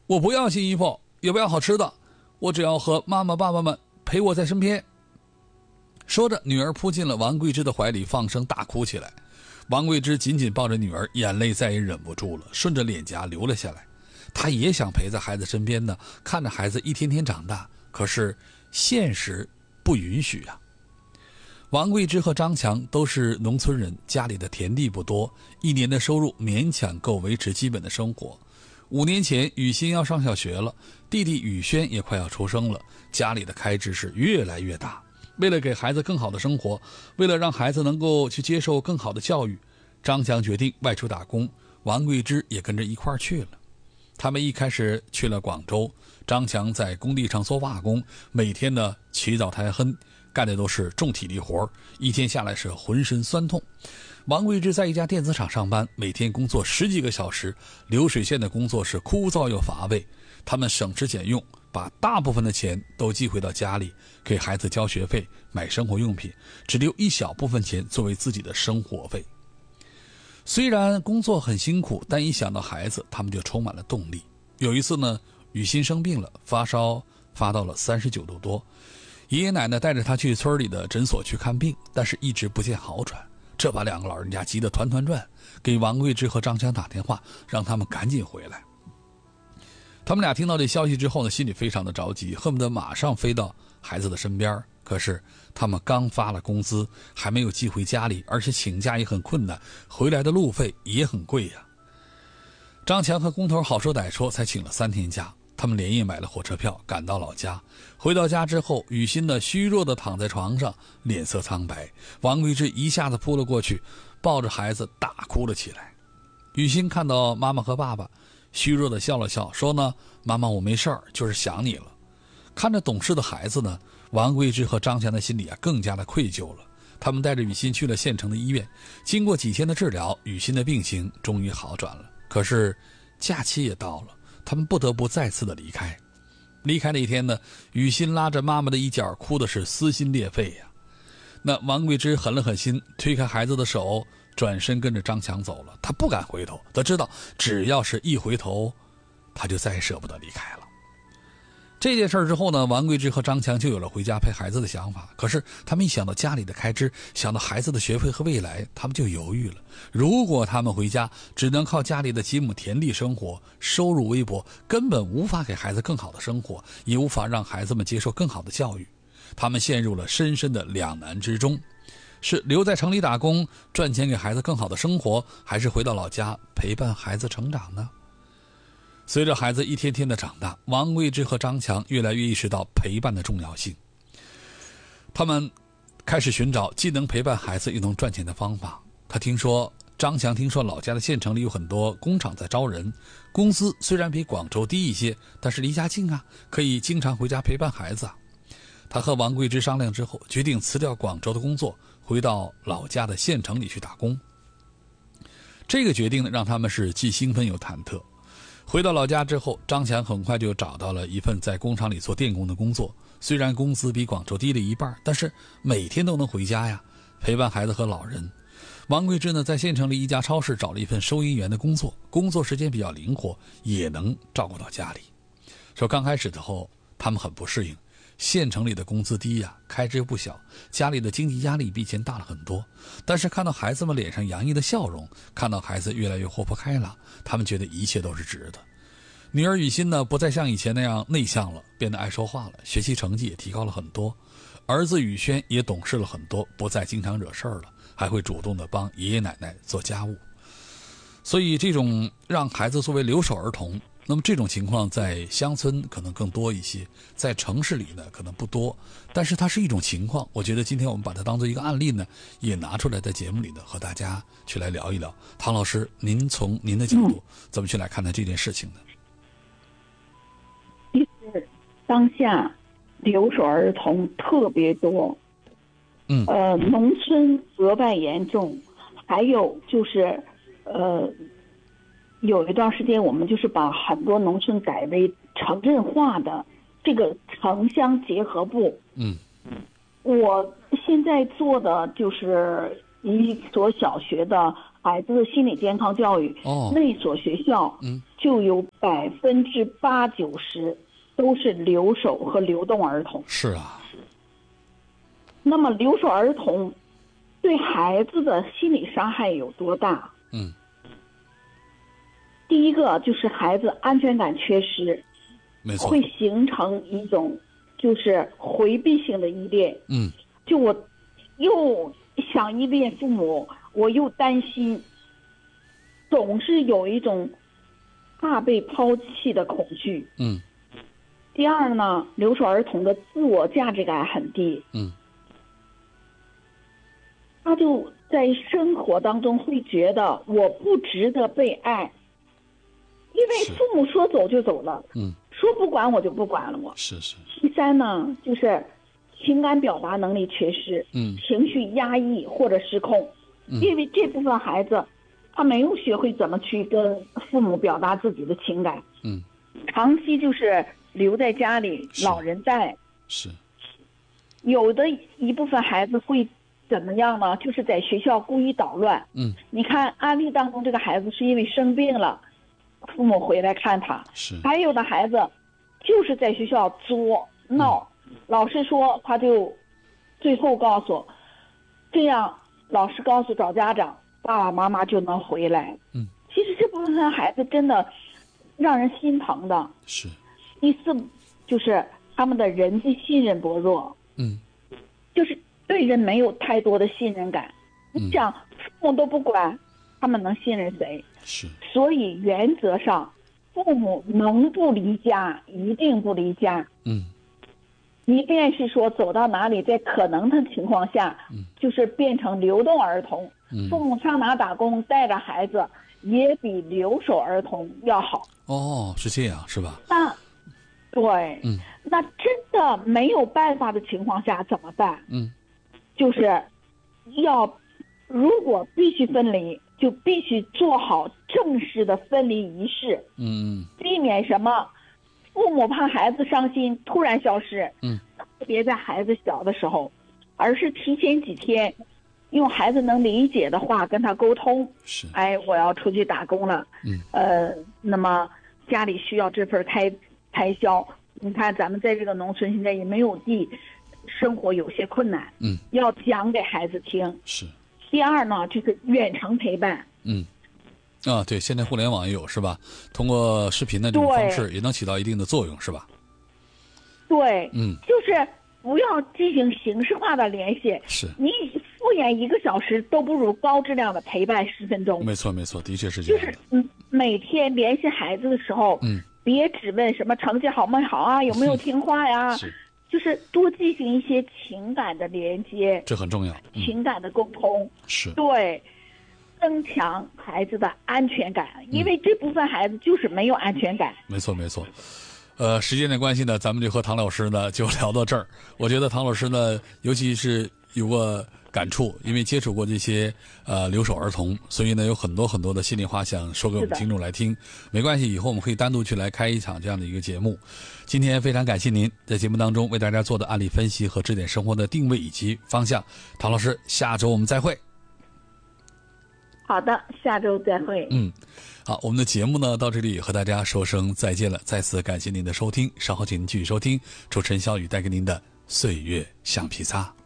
我不要新衣服，也不要好吃的，我只要和妈妈爸爸们陪我在身边。说着，女儿扑进了王桂芝的怀里，放声大哭起来。王桂芝紧紧抱着女儿，眼泪再也忍不住了，顺着脸颊流了下来。她也想陪在孩子身边呢，看着孩子一天天长大，可是现实不允许啊。王桂芝和张强都是农村人，家里的田地不多，一年的收入勉强够维持基本的生活。5年前，雨欣要上小学了，弟弟雨轩也快要出生了，家里的开支是越来越大。为了给孩子更好的生活，为了让孩子能够去接受更好的教育，张强决定外出打工，王桂芝也跟着一块儿去了。他们一开始去了广州，张强在工地上做瓦工，每天呢起早贪黑，干的都是重体力活，一天下来是浑身酸痛。王桂芝在一家电子厂上班，每天工作10几个小时，流水线的工作是枯燥又乏味。他们省吃俭用，把大部分的钱都寄回到家里，给孩子交学费、买生活用品，只留一小部分钱作为自己的生活费。虽然工作很辛苦，但一想到孩子，他们就充满了动力。有一次呢，雨欣生病了，发烧发到了39度多，爷爷奶奶带着他去村里的诊所去看病，但是一直不见好转，这把2个老人家急得团团转，给王桂芝和张强打电话，让他们赶紧回来。他们俩听到这消息之后呢，心里非常的着急，恨不得马上飞到孩子的身边。可是他们刚发了工资，还没有寄回家里，而且请假也很困难，回来的路费也很贵呀。张强和工头好说歹说，才请了3天假。他们连夜买了火车票，赶到老家。回到家之后，雨欣呢虚弱地躺在床上，脸色苍白。王桂芝一下子扑了过去，抱着孩子大哭了起来。雨欣看到妈妈和爸爸，虚弱地笑了笑，说呢：“妈妈，我没事儿，就是想你了。”看着懂事的孩子呢，王桂芝和张强的心里更加的愧疚了。他们带着雨欣去了县城的医院，经过几天的治疗，雨欣的病情终于好转了。可是假期也到了，他们不得不再次的离开。离开那天呢，雨欣拉着妈妈的衣角，哭的是撕心裂肺呀。那王桂芝狠了狠心，推开孩子的手，转身跟着张强走了。他不敢回头，他知道只要是一回头，他就再也舍不得离开了。这件事之后呢，王桂芝和张强就有了回家陪孩子的想法。可是他们一想到家里的开支，想到孩子的学费和未来，他们就犹豫了。如果他们回家只能靠家里的几亩田地生活，收入微薄，根本无法给孩子更好的生活，也无法让孩子们接受更好的教育。他们陷入了深深的两难之中，是留在城里打工赚钱给孩子更好的生活，还是回到老家陪伴孩子成长呢？随着孩子一天天的长大，王桂芝和张强越来越意识到陪伴的重要性。他们开始寻找既能陪伴孩子又能赚钱的方法。张强听说老家的县城里有很多工厂在招人，工资虽然比广州低一些，但是离家近啊，可以经常回家陪伴孩子啊。他和王桂芝商量之后，决定辞掉广州的工作，回到老家的县城里去打工。这个决定呢，让他们是既兴奋又忐忑。回到老家之后，张强很快就找到了一份在工厂里做电工的工作，虽然工资比广州低了1半，但是每天都能回家呀，陪伴孩子和老人。王桂芝呢，在县城里一家超市找了一份收银员的工作，工作时间比较灵活，也能照顾到家里。说刚开始的后，他们很不适应，县城里的工资低呀，开支又不小，家里的经济压力比以前大了很多。但是看到孩子们脸上洋溢的笑容，看到孩子越来越活泼开朗，他们觉得一切都是值得。女儿雨欣呢，不再像以前那样内向了，变得爱说话了，学习成绩也提高了很多。儿子雨轩也懂事了很多，不再经常惹事儿了，还会主动的帮爷爷奶奶做家务。所以这种让孩子作为留守儿童，那么这种情况在乡村可能更多一些，在城市里呢可能不多，但是它是一种情况。我觉得今天我们把它当做一个案例呢，也拿出来在节目里呢和大家去来聊一聊。唐老师，您从您的角度怎么去来看待这件事情呢？ 其实当下留守儿童特别多，农村格外严重，还有就是有一段时间我们就是把很多农村改为城镇化的这个城乡结合部。我现在做的就是一所小学的孩子的心理健康教育，那所学校就有80%-90%都是留守和流动儿童。 是啊。 那么留守儿童对孩子的心理伤害有多大？第一个就是孩子安全感缺失， 没错， 会形成一种就是回避性的依恋。就我又想依恋父母，我又担心，总是有一种怕被抛弃的恐惧。第二呢，留守儿童的自我价值感很低。他就在生活当中会觉得我不值得被爱，因为父母说走就走了，说不管我就不管了我。 是。 第三呢，就是情感表达能力缺失，情绪压抑或者失控，因为这部分孩子他没有学会怎么去跟父母表达自己的情感，长期就是留在家里，老人带。 是。 有的一部分孩子会怎么样呢？就是在学校故意捣乱。你看案例当中，这个孩子是因为生病了，父母回来看他。还有的孩子就是在学校作闹，老师说他就最后告诉，这样老师告诉找家长，爸爸妈妈就能回来。其实这部分孩子真的让人心疼的。 是。 第四就是他们的人际信任薄弱。就是对人没有太多的信任感。你想，父母都不管，他们能信任谁？ 是。所以原则上，父母能不离家一定不离家。即便是说走到哪里，在可能的情况下，就是变成流动儿童，父母上哪打工带着孩子，也比留守儿童要好。 是这样，是吧？ 对。那真的没有办法的情况下怎么办？就是如果必须分离，就必须做好正式的分离仪式。避免什么？父母怕孩子伤心突然消失。特别在孩子小的时候，而是提前几天，用孩子能理解的话跟他沟通。我要出去打工了。那么家里需要这份开销。你看咱们在这个农村现在也没有地，生活有些困难。要讲给孩子听。 是。 第二呢，就是远程陪伴。 对，现在互联网也有，是吧？通过视频的这种方式也能起到一定的作用，是吧？ 对。就是不要进行形式化的联系。 是。 你敷衍1个小时都不如高质量的陪伴10分钟。 没错，的确是这样的。 就是每天联系孩子的时候，别只问什么成绩好没好啊，有没有听话呀，就是多进行一些情感的连接， 这很重要。 情感的沟通。 是。 对，增强孩子的安全感，因为这部分孩子就是没有安全感。 没错。时间的关系呢，咱们就和唐老师呢就聊到这儿。我觉得唐老师呢，尤其是有过感触，因为接触过这些留守儿童，所以呢有很多的心里话想说给我们听众来听。没关系，以后我们可以单独去来开一场这样的一个节目。今天非常感谢您在节目当中为大家做的案例分析和指点生活的定位以及方向。唐老师，下周我们再会。 好的，下周再会。 好，我们的节目呢到这里和大家说声再见了，再次感谢您的收听，稍后请您继续收听主持人肖宇带给您的岁月橡皮擦。